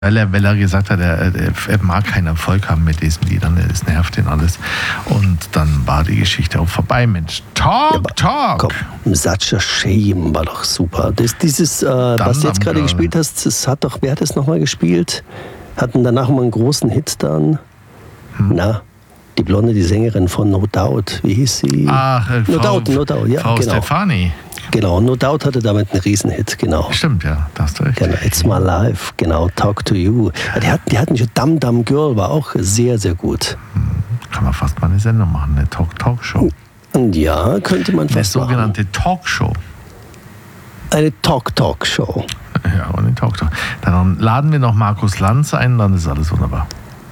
Weil er gesagt hat, er mag keinen Erfolg haben mit diesen Liedern, es nervt ihn alles. Und dann war die Geschichte auch vorbei, Mensch. Talk! Komm, Such a Shame war doch super. Was du jetzt gerade gespielt hast, wer hat das nochmal gespielt? Hatten danach mal einen großen Hit dann. Die Blonde, die Sängerin von No Doubt, wie hieß sie? No Doubt, ja, Frau genau. Stefani. Genau, No Doubt hatte damit einen Riesenhit, genau. Stimmt, ja, da hast du recht. Genau, It's My Life, genau, Talk to You. Die hatten schon Dum Dum Girl, war auch sehr, sehr gut. Kann man fast mal eine Sendung machen, eine Talk-Show. Ja, könnte man fast machen. Eine sogenannte Talkshow. Eine Talk-Show. Ja, eine Talk-Show. Dann laden wir noch Markus Lanz ein, dann ist alles wunderbar.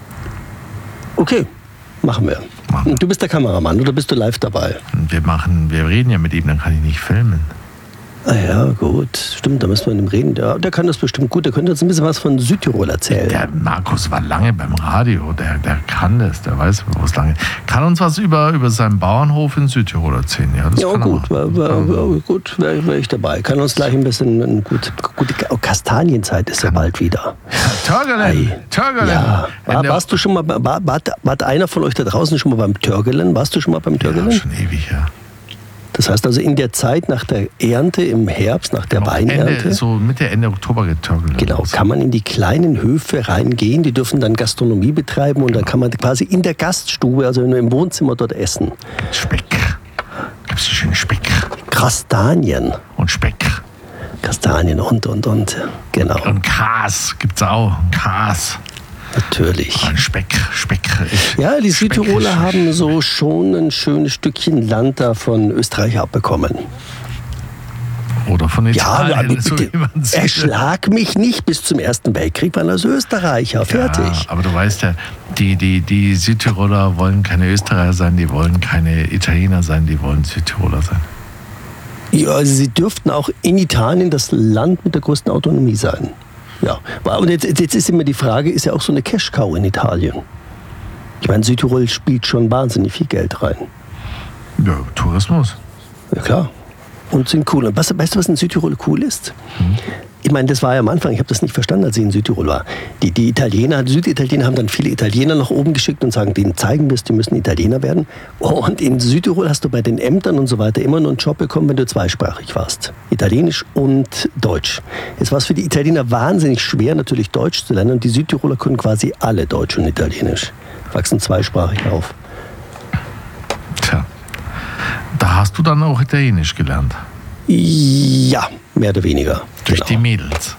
Okay, machen wir. Du bist der Kameramann oder bist du live dabei? Wir reden ja mit ihm, dann kann ich nicht filmen. Ah ja, gut. Stimmt, da müssen wir mit ihm reden. Der kann das bestimmt gut. Der könnte uns ein bisschen was von Südtirol erzählen. Der Markus war lange beim Radio. Der kann das. Der weiß, wo es lange. Kann uns was über seinen Bauernhof in Südtirol erzählen. Ja, das kann gut. Gut, wäre ich dabei. Kann uns gleich ein bisschen gute Kastanienzeit ist ja bald wieder. Törgelen. Ja. Warst du schon mal, war einer von euch da draußen schon mal beim Törgelen? Warst du schon mal beim Törgelen? Ja, schon ewig, ja. Das heißt also in der Zeit nach der Ernte im Herbst, nach der Weinernte. Ende Oktober getörgelt. Genau, kann man in die kleinen Höfe reingehen, die dürfen dann Gastronomie betreiben und dann kann man quasi in der Gaststube, also im Wohnzimmer dort essen. Speck. Gibt's so schönen Speck. Kastanien. Und Speck. Kastanien und, genau. Und Kas gibt's auch. Kas. Natürlich. Ein Speck. Ja, die Südtiroler haben so schon ein schönes Stückchen Land da von Österreich abbekommen. Oder von Italien. Ja, so erschlag mich nicht. Bis zum Ersten Weltkrieg waren das Österreicher. Fertig. Ja, aber du weißt ja, die Südtiroler wollen keine Österreicher sein, die wollen keine Italiener sein, die wollen Südtiroler sein. Ja, also sie dürften auch in Italien das Land mit der größten Autonomie sein. Ja, und jetzt ist immer die Frage, ist ja auch so eine Cash-Cow in Italien? Ich meine, Südtirol spielt schon wahnsinnig viel Geld rein. Ja, Tourismus. Ja, klar. Und sind cool. Und weißt du, was in Südtirol cool ist? Ich meine, das war ja am Anfang, ich habe das nicht verstanden, als ich in Südtirol war. Die Süditaliener haben dann viele Italiener nach oben geschickt und sagen, denen zeigen wir es, die müssen Italiener werden. Und in Südtirol hast du bei den Ämtern und so weiter immer nur einen Job bekommen, wenn du zweisprachig warst. Italienisch und Deutsch. Jetzt war es für die Italiener wahnsinnig schwer, natürlich Deutsch zu lernen. Und die Südtiroler können quasi alle Deutsch und Italienisch. Wachsen zweisprachig auf. Tja, da hast du dann auch Italienisch gelernt? Ja, mehr oder weniger. Durch die Mädels?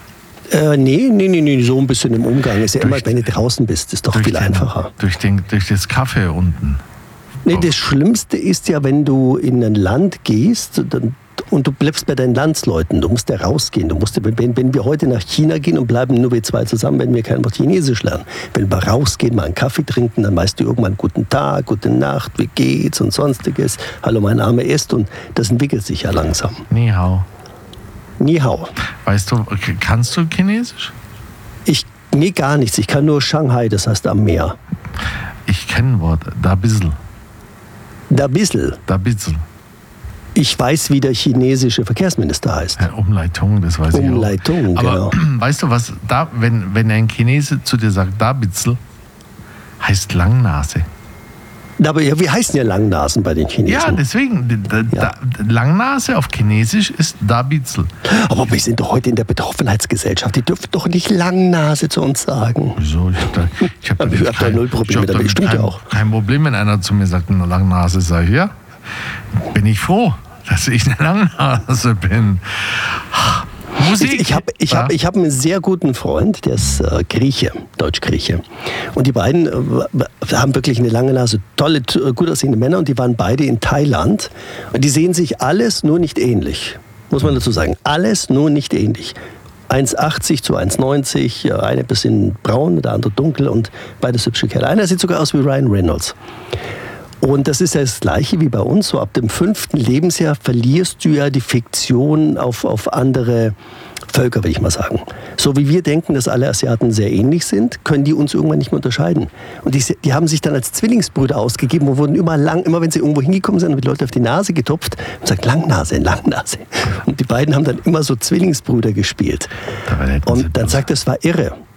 Nee, so ein bisschen im Umgang. Ist ja immer, wenn du draußen bist, ist doch viel einfacher. Durch das Kaffee unten? Nee, das Schlimmste ist ja, wenn du in ein Land gehst und du bleibst bei deinen Landsleuten. Du musst ja rausgehen. Wenn wir heute nach China gehen und bleiben nur wir zwei zusammen, werden wir kein Wort Chinesisch lernen. Wenn wir rausgehen, mal einen Kaffee trinken, dann weißt du irgendwann guten Tag, gute Nacht, wie geht's und sonstiges. Hallo, mein Name ist, und das entwickelt sich ja langsam. Ni hao. Ni hao. Weißt du, kannst du Chinesisch? Nee, gar nichts. Ich kann nur Shanghai, das heißt am Meer. Ich kenne ein Wort, da bissl. Da bissl. Ich weiß, wie der chinesische Verkehrsminister heißt. Ja, Umleitung, das weiß ich auch. Umleitung, genau. Aber weißt du was, wenn ein Chinese zu dir sagt, da bissl, heißt Langnase. Aber ja, wir heißen ja Langnasen bei den Chinesen. Ja, deswegen, Langnase auf Chinesisch ist da bissl. Aber wir sind doch heute in der Betroffenheitsgesellschaft. Die dürfen doch nicht Langnase zu uns sagen. Wieso? Ich hab da null Probleme damit. Stimmt ja auch. Kein Problem, wenn einer zu mir sagt, eine Langnase, sage ich, ja, bin ich froh, dass ich eine Langnase bin. Musik. Ich hab einen sehr guten Freund, der ist Grieche, Deutsch-Grieche. Und die beiden haben wirklich eine lange Nase, tolle, gut aussehende Männer, und die waren beide in Thailand. Und die sehen sich alles nur nicht ähnlich, muss man dazu sagen. Alles nur nicht ähnlich. 1,80 zu 1,90, eine ein bisschen braun, der andere dunkel und beides hübsche Kerle. Einer sieht sogar aus wie Ryan Reynolds. Und das ist ja das Gleiche wie bei uns. So ab dem 5. Lebensjahr verlierst du ja die Fiktion auf andere Völker, würde ich mal sagen. So wie wir denken, dass alle Asiaten sehr ähnlich sind, können die uns irgendwann nicht mehr unterscheiden. Und die haben sich dann als Zwillingsbrüder ausgegeben und wurden immer wenn sie irgendwo hingekommen sind, haben die Leute auf die Nase getupft und gesagt, Langnase. Und die beiden haben dann immer so Zwillingsbrüder gespielt. Und dann sagt er, es war irre.